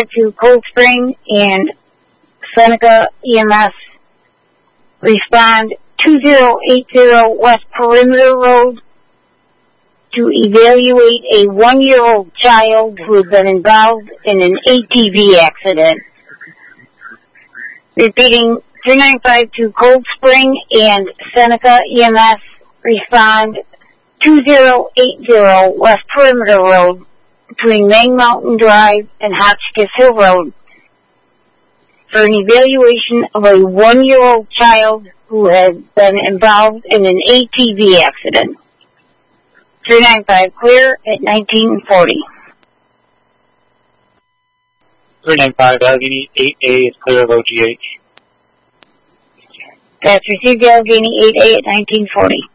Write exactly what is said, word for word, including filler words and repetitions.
five to Cold Spring and Seneca E M S respond two zero eight zero West Perimeter Road to evaluate a one-year-old child who had been involved in an A T V accident. Repeating, three nine five to Cold Spring and Seneca E M S respond two zero eight zero West Perimeter Road between Mang Mountain Drive and Hotchkiss Hill Road for an evaluation of a one-year-old child who had been involved in an A T V accident. three nine five clear at nineteen forty. three nine five Allegheny eight A is clear of O G H. That's received Allegheny eight A at nineteen forty.